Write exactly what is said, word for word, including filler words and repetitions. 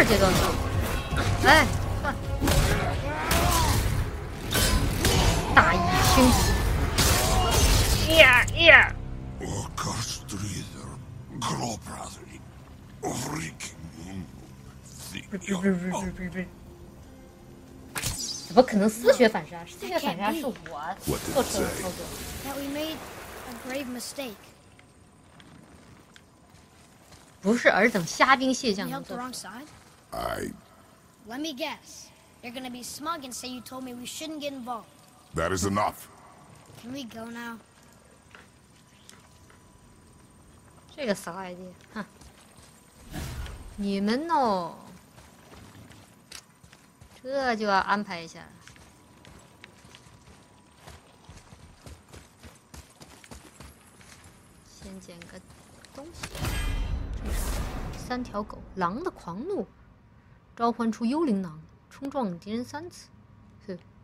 阶段。哎，大义轻敌。呀呀！ 怎么可能丝血反杀？丝血反杀是我做出的操作。不是尔等虾兵蟹将能做出。 I. Let me guess. You're gonna be smug and say you told me we shouldn't get involved. That is enough. Can we go now? 这个骚 idea， 哼！你们哦，这就要安排一下。先捡个东西。这是三条狗，狼的狂怒，召唤出幽灵狼，冲撞敌人三次。